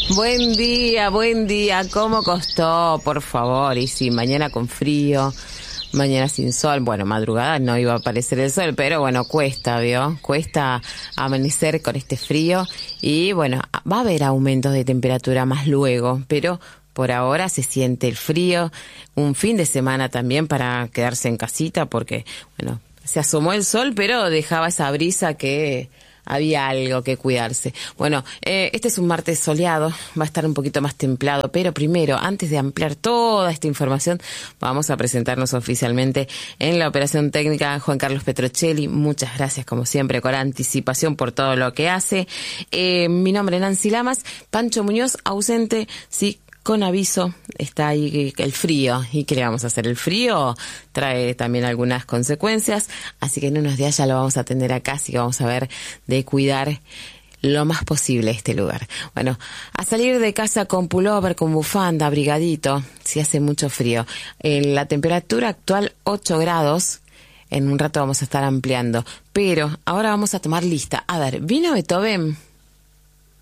Buen día. ¿Cómo costó? Por favor. Y sí, mañana con frío, mañana sin sol. Bueno, madrugada no iba a aparecer el sol, pero bueno, cuesta, ¿vio? Cuesta amanecer con este frío. Y bueno, va a haber aumentos de temperatura más luego, pero por ahora se siente el frío. Un fin de semana también para quedarse en casita porque, bueno, se asomó el sol, pero dejaba esa brisa que había algo que cuidarse. Bueno, este es un martes soleado, va a estar un poquito más templado, pero primero, antes de ampliar toda esta información, vamos a presentarnos oficialmente en la operación técnica Juan Carlos Petrocelli. Muchas gracias, como siempre, con anticipación por todo lo que hace. Mi nombre es Nancy Lamas, Pancho Muñoz, ausente, sí, con aviso, está ahí el frío. ¿Y qué le vamos a hacer? El frío trae también algunas consecuencias, así que en unos días ya lo vamos a tener acá, así que vamos a ver de cuidar lo más posible este lugar. Bueno, a salir de casa con pullover, con bufanda, abrigadito, si hace mucho frío. La temperatura actual 8 grados. En un rato vamos a estar ampliando, pero ahora vamos a tomar lista. A ver, vino Beethoven.